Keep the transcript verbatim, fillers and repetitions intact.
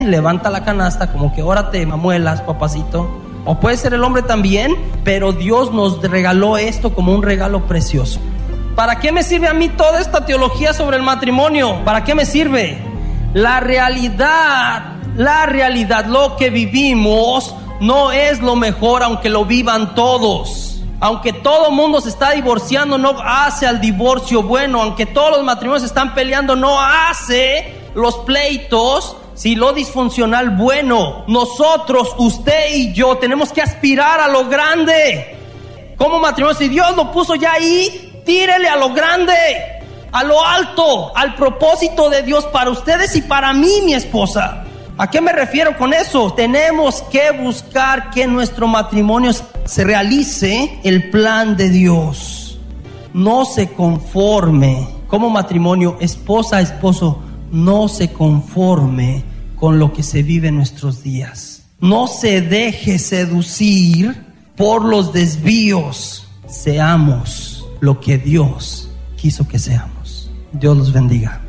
levanta la canasta, como que ahora te mamuelas, papacito. O puede ser el hombre también, pero Dios nos regaló esto como un regalo precioso. ¿Para qué me sirve a mí toda esta teología sobre el matrimonio? ¿Para qué me sirve? La realidad, la realidad, lo que vivimos no es lo mejor, aunque lo vivan todos. Aunque todo el mundo se está divorciando, no hace al divorcio bueno. Aunque todos los matrimonios se están peleando, no hace los pleitos, si lo disfuncional bueno. Nosotros, usted y yo, tenemos que aspirar a lo grande. Como matrimonio, si Dios lo puso ya ahí, tírele a lo grande, a lo alto, al propósito de Dios para ustedes y para mí, mi esposa. ¿A qué me refiero con eso? Tenemos que buscar que nuestro matrimonio se realice el plan de Dios. No se conforme, como matrimonio, esposa, esposo, no se conforme con lo que se vive en nuestros días. No se deje seducir por los desvíos. Seamos lo que Dios quiso que seamos. Dios los bendiga.